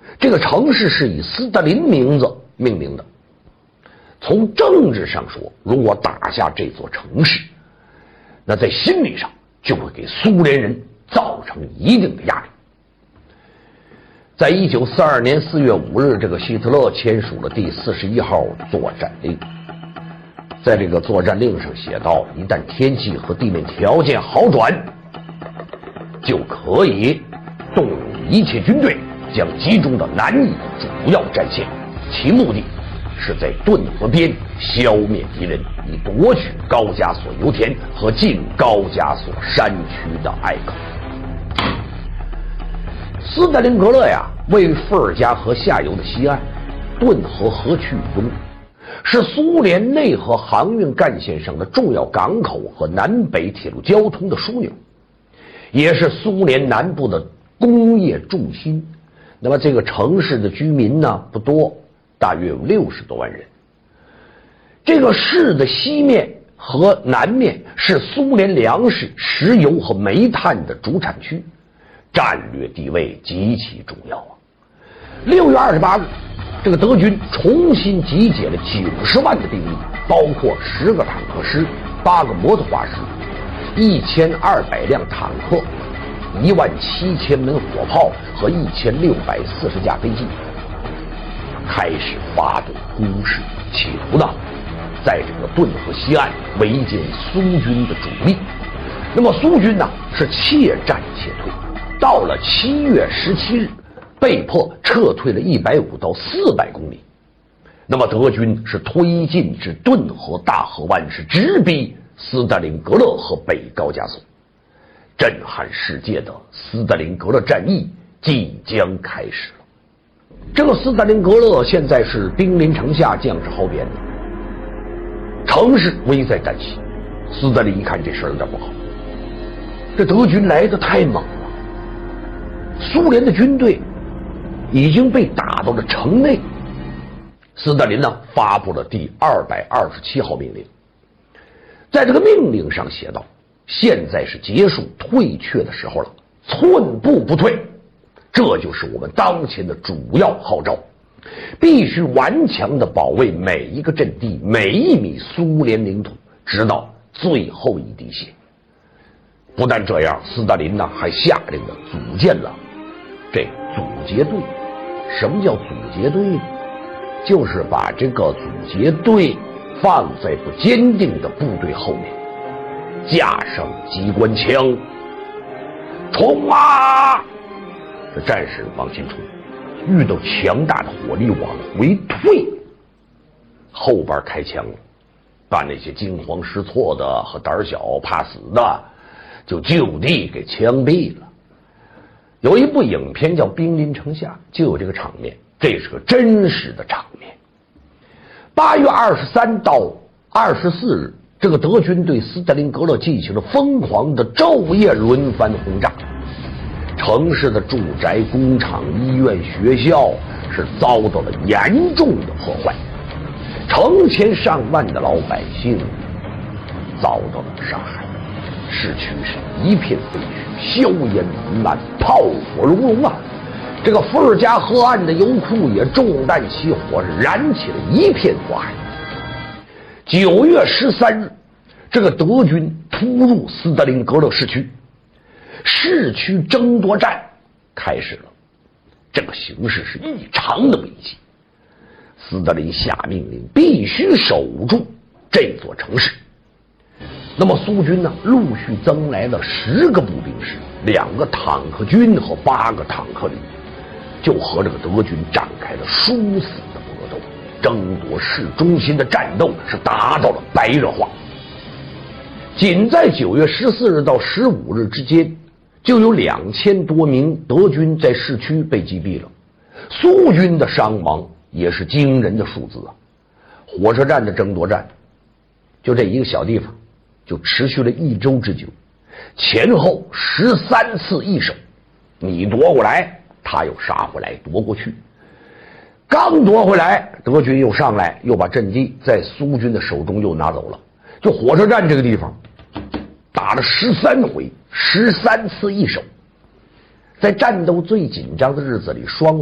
这个城市是以斯大林名字命名的。从政治上说，如果打下这座城市，那在心理上就会给苏联人造成一定的压力。在1942年4月5日，这个希特勒签署了第41号作战令。在这个作战令上写道，一旦天气和地面条件好转，就可以动用一切军队将集中到南翼主要战线，其目的是在顿河边消灭敌人，以夺取高加索油田和进高加索山区的隘口。斯大林格勒呀，位于伏尔加河下游的西岸，顿河河区以东，是苏联内河航运干线上的重要港口和南北铁路交通的枢纽，也是苏联南部的工业重心。那么这个城市的居民呢不多，大约有60多万人。这个市的西面和南面是苏联粮食、石油和煤炭的主产区，战略地位极其重要啊。6月28日，这个德军重新集结了90万的兵力，包括10个坦克师、8个摩托化师、1200辆坦克、17000门火炮和1640架飞机，开始发动攻势，企图呢在这个顿河西岸围歼苏军的主力。那么苏军呢是怯战且退，到了7月17日被迫撤退了150到400公里。那么德军是推进至顿河大河湾，是直逼斯大林格勒和北高加索。震撼世界的斯大林格勒战役即将开始了。这个斯大林格勒现在是兵临城下，将士好贬的，城市危在旦夕。斯大林一看这事儿有点不好，这德军来得太猛了，苏联的军队已经被打到了城内。斯大林呢发布了第227号命令，在这个命令上写道：现在是结束退却的时候了，寸步不退，这就是我们当前的主要号召，必须顽强地保卫每一个阵地，每一米苏联领土，直到最后一滴血。不但这样，斯大林呢还下令了组建了这阻截队。什么叫阻截队呢？就是把这个阻截队放在不坚定的部队后面，架上机关枪，冲啊！这战士往前冲，遇到强大的火力往回退，后边开枪了，把那些惊慌失措的和胆小怕死的就地给枪毙了。有一部影片叫《兵临城下》，就有这个场面，这是个真实的场面。8月23到24日，这个德军对斯大林格勒进行了疯狂的昼夜轮番轰炸，城市的住宅、工厂、医院、学校是遭到了严重的破坏，成千上万的老百姓遭到了杀害，市区是一片废墟，硝烟弥漫，炮火隆隆啊！这个伏尔加河岸的油库也中弹起火，燃起了一片火海。9月13日，这个德军突入斯大林格勒市区，市区争夺战开始了。这个形势是异常的危急，斯大林下命令必须守住这座城市。那么苏军呢，陆续增来了10个步兵师、2个坦克军和8个坦克旅，就和这个德军展开了殊死的搏斗，争夺市中心的战斗是达到了白热化。仅在9月14日到15日之间，就有2000多名德军在市区被击毙了，苏军的伤亡也是惊人的数字啊！火车站的争夺战，就这一个小地方，就持续了1周之久，前后13次易手，你夺过来，他又杀回来，夺过去。刚夺回来，德军又上来，又把阵地在苏军的手中又拿走了。就火车站这个地方，打了13回，13次易手。在战斗最紧张的日子里，双